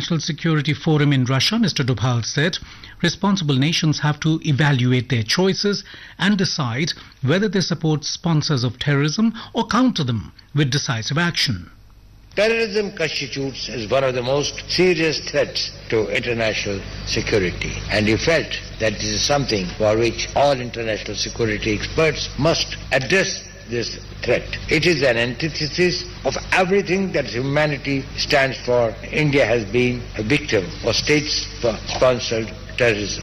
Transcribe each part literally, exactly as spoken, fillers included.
International Security Forum in Russia, Mister Dobhal said responsible nations have to evaluate their choices and decide whether they support sponsors of terrorism or counter them with decisive action. Terrorism constitutes as one of the most serious threats to international security, and he felt that this is something for which all international security experts must address this threat. It is an antithesis of everything that humanity stands for. India has been a victim of state-sponsored terrorism.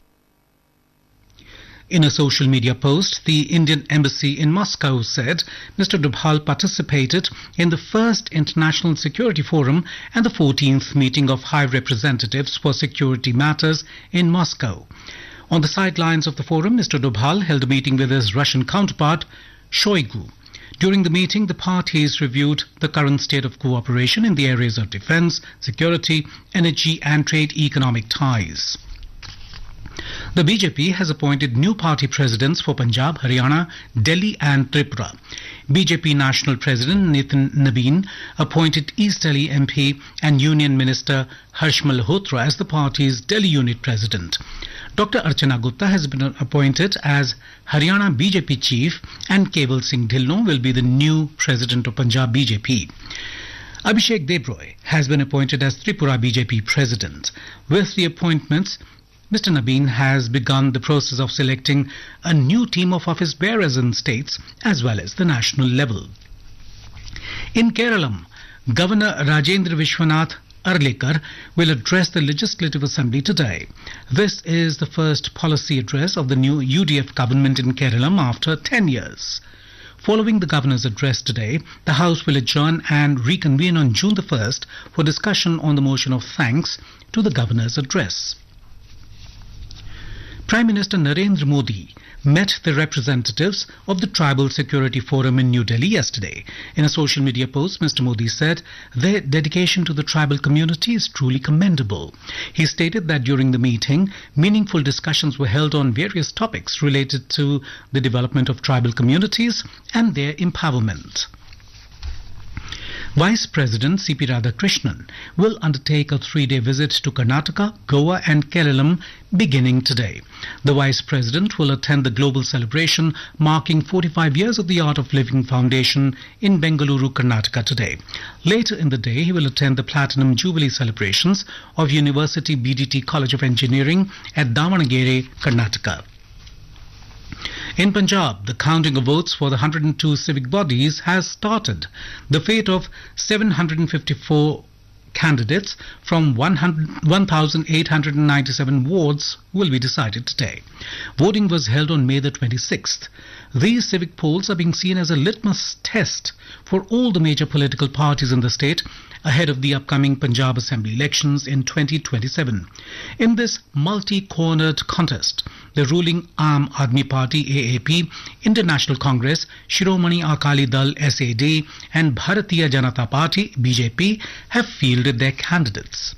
In a social media post, the Indian Embassy in Moscow said Mister Dobhal participated in the first International Security Forum and the fourteenth meeting of High Representatives for Security Matters in Moscow. On the sidelines of the forum, Mister Dobhal held a meeting with his Russian counterpart, Shoigu. During the meeting, the parties reviewed the current state of cooperation in the areas of defense, security, energy and trade economic ties. The B J P has appointed new party presidents for Punjab, Haryana, Delhi and Tripura. B J P National President Nitin Nabin appointed East Delhi M P and Union Minister Harsh Malhotra as the party's Delhi unit president. Doctor Archana Gupta has been appointed as Haryana B J P chief and Kewal Singh Dhillon will be the new president of Punjab B J P. Abhishek Debroy has been appointed as Tripura B J P president. With the appointments, Mister Nabin has begun the process of selecting a new team of office bearers in states as well as the national level. In Kerala, Governor Rajendra Vishwanath Arlekar will address the Legislative Assembly today. This is the first policy address of the new U D F government in Kerala after ten years. Following the Governor's address today, the House will adjourn and reconvene on June the first for discussion on the motion of thanks to the Governor's address. Prime Minister Narendra Modi met the representatives of the Tribal Security Forum in New Delhi yesterday. In a social media post, Mister Modi said their dedication to the tribal community is truly commendable. He stated that during the meeting, meaningful discussions were held on various topics related to the development of tribal communities and their empowerment. Vice President C P Radhakrishnan will undertake a three-day visit to Karnataka, Goa and Kerala beginning today. The Vice President will attend the global celebration marking forty-five years of the Art of Living Foundation in Bengaluru, Karnataka today. Later in the day, he will attend the Platinum Jubilee celebrations of University B D T College of Engineering at Davanagere, Karnataka. In Punjab, the counting of votes for the one hundred two civic bodies has started. The fate of seven hundred fifty-four candidates from one thousand eight hundred ninety-seven wards will be decided today. Voting was held on May the twenty-sixth. These civic polls are being seen as a litmus test for all the major political parties in the state ahead of the upcoming Punjab Assembly elections in twenty twenty-seven. In this multi-cornered contest, the ruling Aam Aadmi Party A A P, International Congress, Shiromani Akali Dal S A D and Bharatiya Janata Party B J P have fielded their candidates.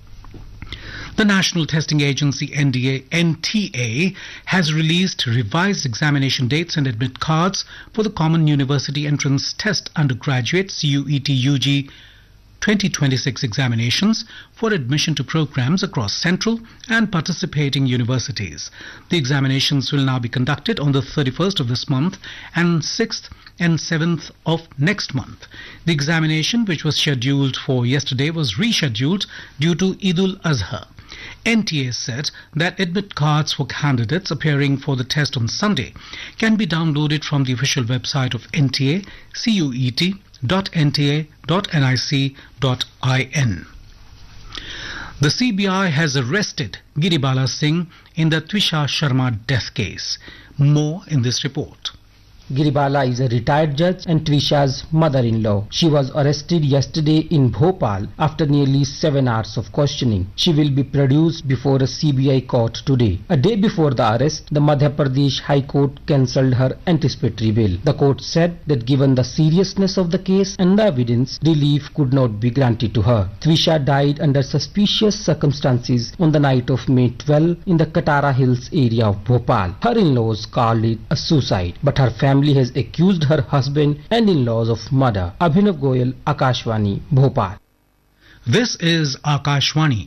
The National Testing Agency N T A has released revised examination dates and admit cards for the Common University Entrance Test Undergraduate C U E T U G twenty twenty-six examinations for admission to programs across central and participating universities. The examinations will now be conducted on the thirty-first of this month and sixth and seventh of next month. The examination, which was scheduled for yesterday, was rescheduled due to Eid ul-Azha. N T A said that admit cards for candidates appearing for the test on Sunday can be downloaded from the official website of N T A, cuet dot n t a dot nic dot in. The C B I has arrested Giribala Singh in the Twisha Sharma death case. More in this report. Giribala is a retired judge and Twisha's mother-in-law. She was arrested yesterday in Bhopal after nearly seven hours of questioning. She will be produced before a C B I court today. A day before the arrest, the Madhya Pradesh High Court cancelled her anticipatory bail. The court said that given the seriousness of the case and the evidence, relief could not be granted to her. Twisha died under suspicious circumstances on the night of May twelfth in the Katara Hills area of Bhopal. Her in-laws called it a suicide, but her family has accused her husband and in-laws of murder. Abhinav Goyal, Akashvani, Bhopal. This is Akashvani.